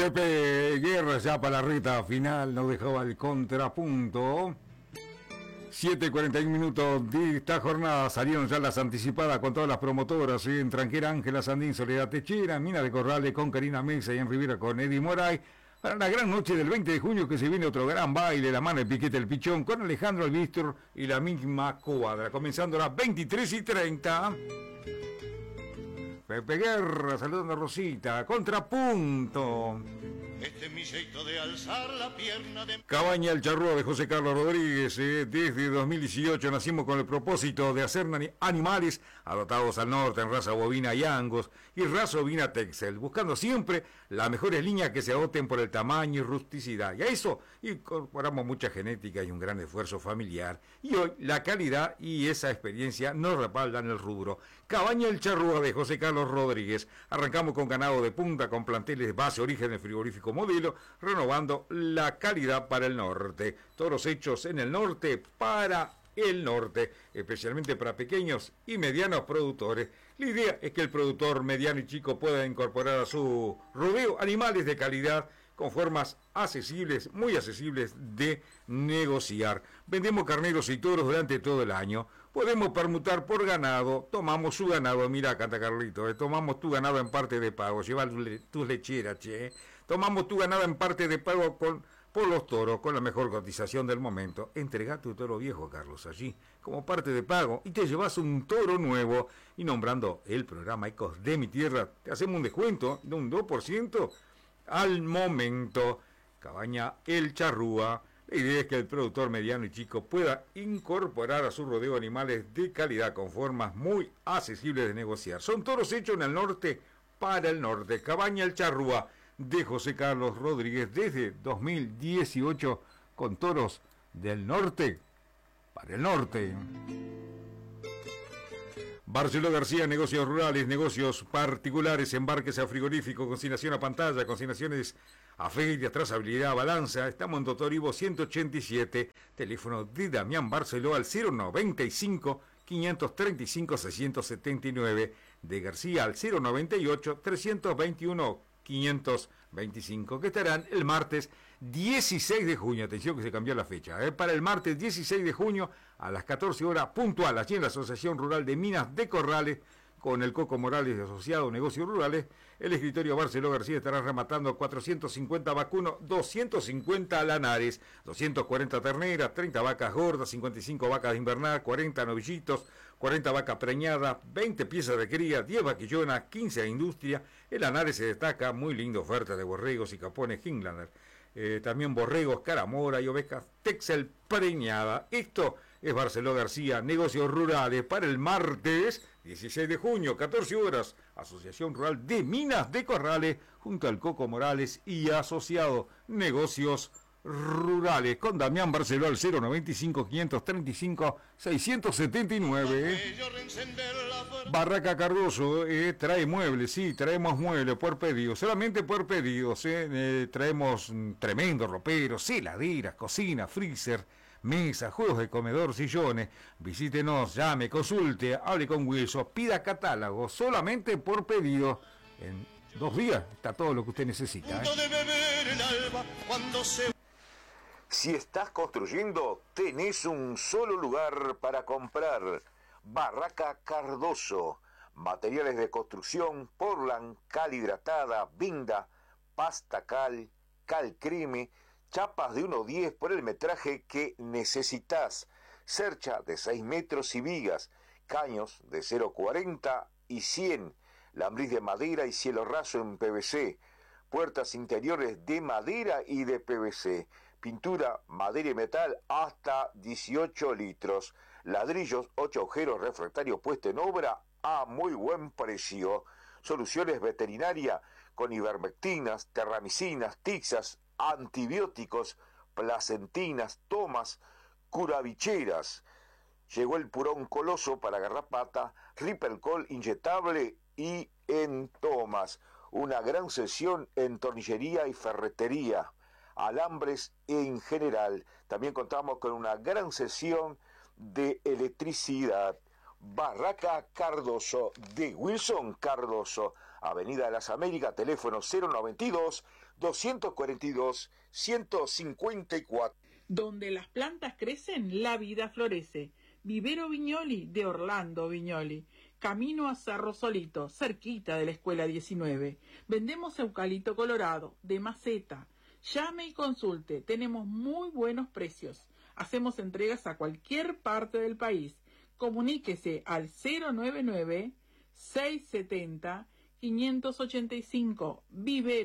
Pepe Guerra ya para la recta final nos dejaba el contrapunto. 7:41 minutos de esta jornada. Salieron ya las anticipadas con todas las promotoras, en Tranquera, Ángela Sandín, Soledad Techera, Mina de Corrales con Karina Mesa y en Rivera con Eddie Moray. Para la gran noche del 20 de junio que se viene otro gran baile, la mano de Piquete el Pichón con Alejandro Albistor y la misma cuadra. Comenzando a las 23:30. Pepe Guerra, saludando a Rosita, contrapunto. Este es mi jeito de alzar la pierna de... Cabaña El Charrúa de José Carlos Rodríguez. Desde 2018 nacimos con el propósito de hacer animales adoptados al norte en raza bovina y angus y raza ovina Texel, buscando siempre las mejores líneas que se adopten por el tamaño y rusticidad. Y a eso incorporamos mucha genética y un gran esfuerzo familiar. Y hoy la calidad y esa experiencia nos respaldan el rubro. Cabaña El Charrúa de José Carlos Rodríguez. Arrancamos con ganado de punta, con planteles base origen de frigorífico modelo, renovando la calidad para el norte. Toros hechos en el norte para el norte, especialmente para pequeños y medianos productores. La idea es que el productor mediano y chico pueda incorporar a su rodeo animales de calidad con formas accesibles, muy accesibles de negociar. Vendemos carneros y toros durante todo el año. Podemos permutar por ganado, tomamos su ganado, mira, canta Carlito, tomamos tu ganado en parte de pago, lleva tus lecheras, che. Tomamos tu ganado en parte de pago por los toros, con la mejor cotización del momento. Entrega tu toro viejo, Carlos, allí, como parte de pago, y te llevas un toro nuevo. Y nombrando el programa Ecos de mi Tierra, te hacemos un descuento de un 2% al momento. Cabaña El Charrúa. La idea es que el productor mediano y chico pueda incorporar a su rodeo animales de calidad con formas muy accesibles de negociar. Son toros hechos en el norte para el norte. Cabaña El Charrúa de José Carlos Rodríguez desde 2018 con toros del norte para el norte. Barceló García, negocios rurales, negocios particulares, embarques a frigorífico, consignación a pantalla, consignaciones a ferias, trazabilidad, balanza. Estamos en Doctor Ivo 187, teléfono de Damián Barceló al 095 535 679, de García al 098 321 525, que estarán el martes 16 de junio, atención que se cambió la fecha, para el martes 16 de junio a las 14 horas puntual, allí en la Asociación Rural de Minas de Corrales, con el Coco Morales de Asociado Negocios Rurales. El escritorio Barceló García estará rematando 450 vacunos, 250 lanares, 240 terneras, 30 vacas gordas, 55 vacas de invernal, 40 novillitos, 40 vacas preñadas, 20 piezas de cría, 10 vaquillonas, 15 de industria. El lanares se destaca, muy linda oferta de borregos y capones Highlander. También borregos, caramora y ovejas Texel preñada. Esto es Barceló García, negocios rurales, para el martes 16 de junio, 14 horas, Asociación Rural de Minas de Corrales, junto al Coco Morales y asociado, negocios rurales, con Damián Barceló al 095 535 679. Barraca Cardoso trae muebles, sí, traemos muebles por pedido, solamente por pedidos, traemos tremendo roperos, heladeras, cocina, freezer, mesa, juegos de comedor, sillones. Visítenos, llame, consulte, hable con Wilson, pida catálogo, solamente por pedido. En 2 días está todo lo que usted necesita. Si estás construyendo, tenés un solo lugar para comprar. Barraca Cardoso. Materiales de construcción, Portland, cal hidratada, vinda, pasta cal, cal creme, chapas de 1,10 por el metraje que necesitas, cercha de 6 metros y vigas, caños de 0,40 y 100, lambriz de madera y cielo raso en PVC, puertas interiores de madera y de PVC, pintura, madera y metal hasta 18 litros, ladrillos, 8 agujeros, refractario puesto en obra a muy buen precio, soluciones veterinaria con ivermectinas, terramicinas, tixas, antibióticos, placentinas, tomas, curavicheras. Llegó el purón coloso para garrapata, Ripelcol inyectable y en tomas. Una gran sesión en tornillería y ferretería, alambres en general. También contamos con una gran sesión de electricidad. Barraca Cardoso, de Wilson Cardoso, Avenida de las Américas, teléfono 092-242-154. Donde las plantas crecen, la vida florece. Vivero Viñoli de Orlando Viñoli. Camino a Cerro Solito, cerquita de la Escuela 19. Vendemos eucalipto colorado, de maceta. Llame y consulte, tenemos muy buenos precios. Hacemos entregas a cualquier parte del país. Comuníquese al 099-670-585. Vivero.